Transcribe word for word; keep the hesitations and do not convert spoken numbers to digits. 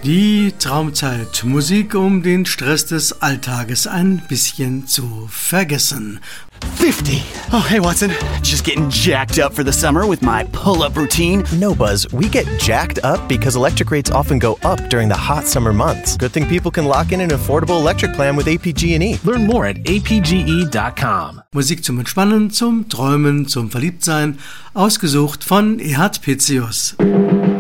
Die Traumzeit. Musik, um den Stress des Alltages ein bisschen zu vergessen. fifty. Oh, hey, Watson. Just getting jacked up for the summer with my pull-up routine. No, Buzz. We get jacked up because electric rates often go up during the hot summer months. Good thing people can lock in an affordable electric plan with A P G and E. Learn more at A P G E dot com. Musik zum Entspannen, zum Träumen, zum Verliebtsein. Ausgesucht von Ehard Pitzius.